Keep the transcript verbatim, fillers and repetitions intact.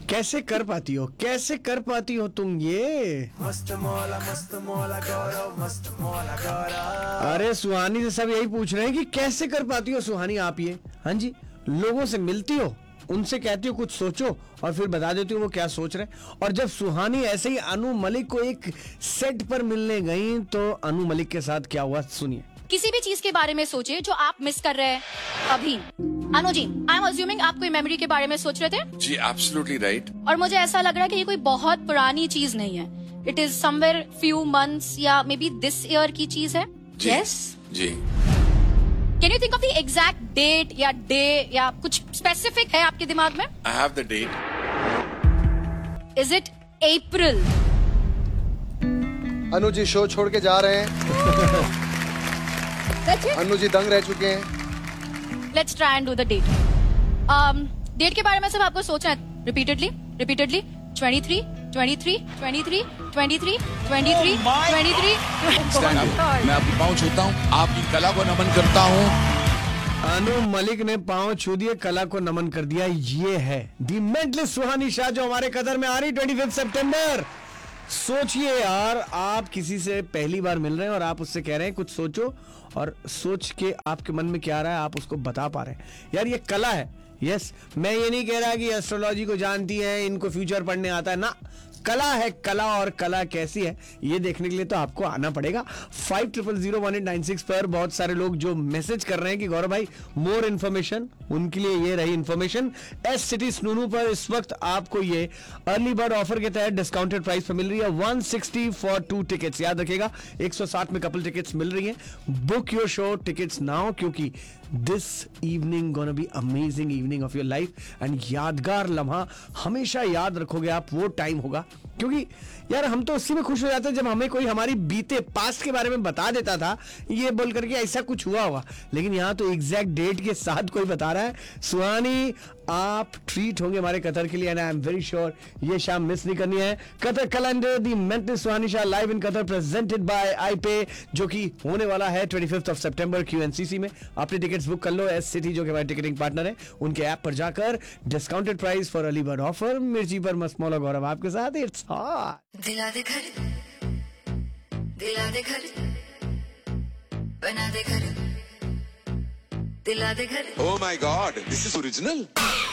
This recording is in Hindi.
कैसे कर पाती हो, कैसे कर पाती हो तुम ये? मस्त मौला मस्त मौला गौरव मस्त मौला गौरव। अरे सुहानी से सब यही पूछ रहे हैं कि कैसे कर पाती हो सुहानी आप ये? हाँ जी, लोगों से मिलती हो, उनसे कहती हो कुछ सोचो और फिर बता देती हो वो क्या सोच रहे हैं। और जब सुहानी ऐसे ही अनु मलिक को एक सेट पर मिलने गई तो अनु मलिक के साथ क्या हुआ सुनिए। किसी भी चीज के बारे में सोचे जो आप मिस कर रहे हैं अभी। Anu ji, I am assuming आप कोई मेमोरी के बारे में सोच रहे थे? जी एब्सोल्युटली राइट। और मुझे ऐसा लग रहा है कि ये कोई बहुत पुरानी चीज नहीं है। It is somewhere few months या मे बी दिस ईयर की चीज है। Yes ji. Can you think of the exact date या डे या कुछ स्पेसिफिक है आपके दिमाग में? I have the date. Is it April? Anu ji show छोड़ के जा रहे हैं। अनु जी दंग रह चुके हैं। Let's try and do the date. Date के बारे में सब आपको सोचना है repeatedly repeatedly. Twenty three twenty three twenty three twenty three twenty three twenty three. मैं आपकी पाँव छूता हूँ, आपकी कला को नमन करता हूँ। अनु मलिक ने पांव छू दिए, कला को नमन कर दिया। ये है दी मेंटलिस्ट सुहानी शाह जो हमारे कदर में आ रही ट्वेंटी फिफ्थ सितंबर। सोचिए यार, आप किसी से पहली बार मिल रहे हैं और आप उससे कह रहे हैं कुछ सोचो, और सोच के आपके मन में क्या आ रहा है आप उसको बता पा रहे हैं। यार ये कला है। यस, मैं ये नहीं कह रहा कि एस्ट्रोलॉजी को जानती है, इनको फ्यूचर पढ़ने आता है ना। कला है, कला, और कला कैसी है ये देखने के लिए तो आपको आना पड़ेगा। Five triple zero one eight nine six पर बहुत सारे लोग जो मैसेज कर रहे हैं कि गौरव भाई मोर इन्फॉर्मेशन, उनके लिए ये रही इन्फॉर्मेशन। एस सिटी स्नूनू पर इस वक्त आपको ये अर्ली बर्ड ऑफर के तहत डिस्काउंटेड प्राइस पर मिल रही है one sixty for two tickets. याद रखिएगा एक सौ साठ में कपल टिकट्स मिल रही हैं। Book your show tickets now, क्योंकि this evening gonna be amazing evening of your life and यादगार लम्हा हमेशा याद रखोगे आप। वो टाइम होगा, क्योंकि यार हम तो उसी में खुश हो जाते हैं जब हमें कोई हमारी बीते पास्ट के बारे में बता देता था ये बोल करके ऐसा कुछ हुआ होगा, लेकिन यहाँ तो एग्जैक्ट डेट के साथ कोई बता रहा है। सुहानी आप ट्रीट होंगे हमारे कतर के लिए and I am very sure ये शाम मिस नहीं करनी है। Qatar calendar the mentalist Suhani Shah live in Qatar presented by आई पे, जो कि होने वाला है ट्वेंटी फिफ्थ ऑफ सितंबर क्यूएनसीसी में। अपनी टिकट्स बुक कर लो। एस सिटी जो कि हमारे टिकटिंग पार्टनर है उनके ऐप पर जाकर। Discounted price for early bird offer. मिर्ची पर मस्त मौला गौरव आपके साथ। It's hot. दिला दे घर, दिला दे घर, बना दे घर, दिला दे घर। Oh my God, this is original.